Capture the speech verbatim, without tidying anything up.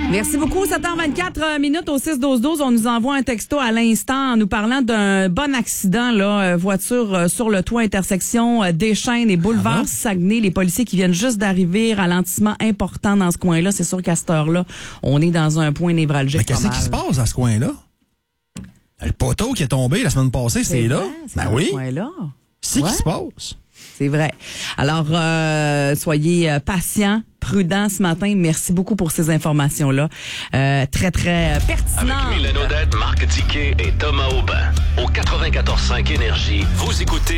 Merci beaucoup. sept heures vingt-quatre minutes au six douze douze. On nous envoie un texto à l'instant en nous parlant d'un bon accident, là, voiture euh, sur le toit, intersection euh, Deschênes et boulevard Ah Saguenay. Les policiers qui viennent juste d'arriver, ralentissement important dans ce coin-là. C'est sûr qu'à cette heure-là, on est dans un point névralgique. Mais qu'est-ce qui se passe à ce coin-là? Le poteau qui est tombé la semaine passée, c'est, c'est là. Vrai, c'est ben oui. Ce coin-là. C'est ouais. qui se passe. C'est vrai. Alors, euh, soyez euh, patients, prudents ce matin. Merci beaucoup pour ces informations-là. Euh, très, très euh, pertinentes. Avec Mylène Odette, Marc Tiquet et Thomas Aubin. Au quatre-vingt-quatorze cinq Énergie, vous écoutez